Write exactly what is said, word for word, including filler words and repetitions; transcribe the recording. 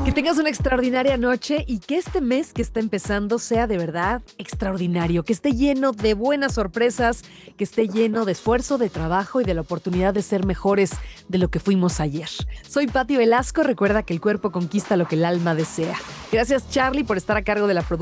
Que tengas una extraordinaria noche y que este mes que está empezando sea de verdad extraordinario, que esté lleno de buenas sorpresas, que esté lleno de esfuerzo, de trabajo y de la oportunidad de ser mejores de lo que fuimos ayer. Soy Patti Velasco, recuerda que el cuerpo conquista lo que el alma desea. Gracias, Charlie, por estar a cargo de la producción.